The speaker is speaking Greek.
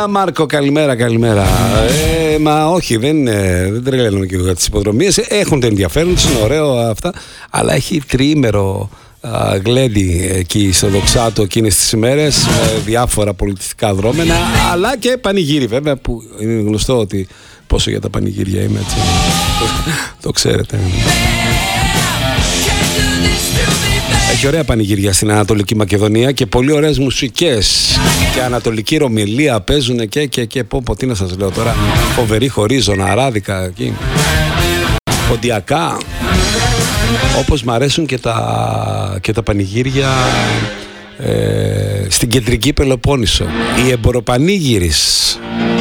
Μάρκο, καλημέρα. Μα όχι, δεν τρελαίνω και για τις υποδρομίες. Έχουν το ενδιαφέρον τους, είναι ωραίο αυτά. Αλλά έχει τριήμερο γλέντι εκεί στο Δοξάτο εκείνες τις ημέρες, με διάφορα πολιτιστικά δρόμενα, αλλά και πανηγύρι βέβαια, που είναι γνωστό ότι πόσο για τα πανηγύρια είμαι, έτσι. Το ξέρετε. Έχει ωραία πανηγύρια στην Ανατολική Μακεδονία και πολύ ωραίες μουσικές. Και Ανατολική Ρωμιλία παίζουν και πω, τι να σας λέω τώρα. Φοβερή χωρίζωνα, αράδικα εκεί. Ποντιακά. Όπως μ' αρέσουν και τα πανηγύρια στην κεντρική Πελοπόννησο. Οι εμποροπανήγυρης.